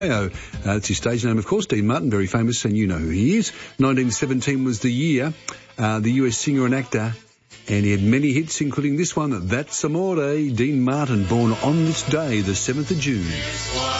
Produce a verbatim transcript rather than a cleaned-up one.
Uh, it's his stage name, of course, Dean Martin, very famous, and you know who he is. nineteen seventeen was the year, uh, the U S singer and actor, and he had many hits, including this one, That's Amore. Dean Martin, born on this day, the seventh of June.